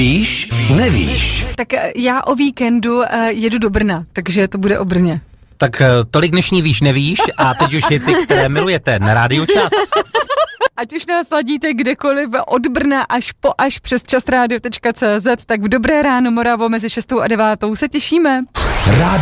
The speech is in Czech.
Víš, nevíš. Tak já o víkendu jedu do Brna, takže to bude o Brně. Tak tolik dnešní víš, nevíš a teď už je ty, které milujete na Rádiu Čas. Ať už nás ladíte kdekoliv od Brna až přes časradio.cz, tak v Dobré ráno Moravo mezi 6 a 9 se těšíme.